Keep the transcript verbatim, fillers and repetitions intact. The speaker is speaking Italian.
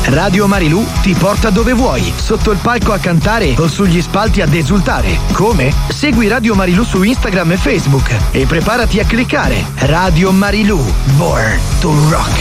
Radio Marilù ti porta dove vuoi, sotto il palco a cantare o sugli spalti ad esultare. Come? Segui Radio Marilù su Instagram e Facebook e preparati a cliccare. Radio Marilù, born to rock.